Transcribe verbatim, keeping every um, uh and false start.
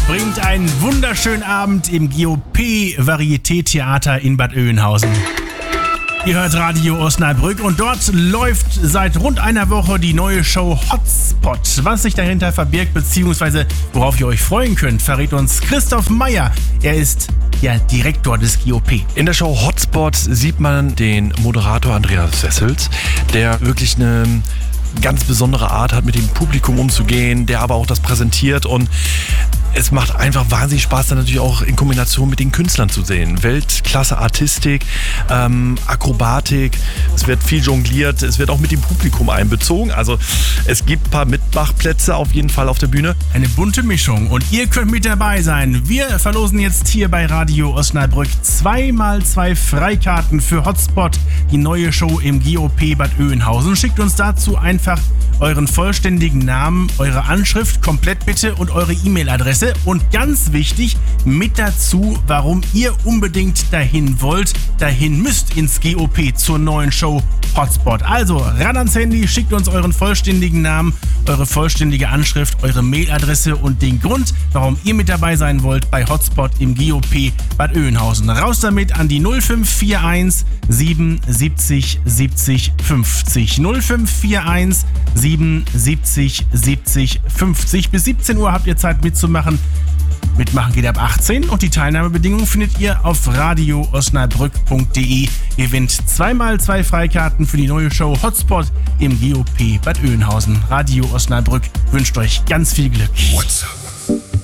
bringt einen wunderschönen Abend im G O P-Varieté-Theater in Bad Oeynhausen. Ihr hört Radio Osnabrück und dort läuft seit rund einer Woche die neue Show Hotspot. Was sich dahinter verbirgt, beziehungsweise worauf ihr euch freuen könnt, verrät uns Christoph Meyer. Er ist ja Direktor des G O P. In der Show Hotspot sieht man den Moderator Andreas Wessels, der wirklich eine ganz besondere Art hat, mit dem Publikum umzugehen, der aber auch das präsentiert, und es macht einfach wahnsinnig Spaß, dann natürlich auch in Kombination mit den Künstlern zu sehen. Weltklasse Artistik, ähm, Akrobatik, es wird viel jongliert, es wird auch mit dem Publikum einbezogen. Also es gibt ein paar Mitmachplätze auf jeden Fall auf der Bühne. Eine bunte Mischung und ihr könnt mit dabei sein. Wir verlosen jetzt hier bei Radio Osnabrück zwei mal zwei Freikarten für Hotspot, die neue Show im G O P Bad Oeynhausen. Schickt uns dazu einfach euren vollständigen Namen, eure Anschrift komplett bitte und eure E-Mail-Adresse. Und ganz wichtig, mit dazu, warum ihr unbedingt dahin wollt, dahin müsst ins G O P zur neuen Show Hotspot. Also ran ans Handy, schickt uns euren vollständigen Namen, eure vollständige Anschrift, eure Mailadresse und den Grund, warum ihr mit dabei sein wollt bei Hotspot im G O P Bad Oeynhausen. Raus damit an die null fünf vier eins siebenundsiebzig siebzig fünfzig. null fünf vier eins siebenundsiebzig siebzig fünfzig. Bis siebzehn Uhr habt ihr Zeit mitzumachen. Mitmachen geht ab achtzehn und die Teilnahmebedingungen findet ihr auf radio osnabrück punkt de. Ihr gewinnt zwei mal zwei Freikarten für die neue Show Hotspot im G O P Bad Oeynhausen. Radio Osnabrück wünscht euch ganz viel Glück. What's up?